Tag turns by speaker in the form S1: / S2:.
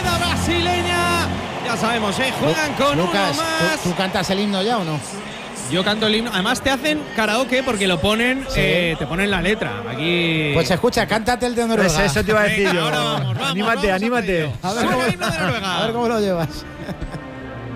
S1: movida brasileña. Ya sabemos, juegan con
S2: Lucas,
S1: uno más.
S2: ¿tú cantas el himno ya o no?
S1: Yo canto el himno. Además te hacen karaoke porque lo ponen,
S2: Sí.
S1: te ponen la letra. Aquí.
S2: Pues escucha, cántate el de Noruega.
S3: Eso te iba a decir
S1: Venga,
S3: yo.
S1: ahora vamos,
S3: Anímate,
S1: vamos
S3: anímate.
S1: a ver el himno de Noruega.
S2: A ver cómo lo llevas.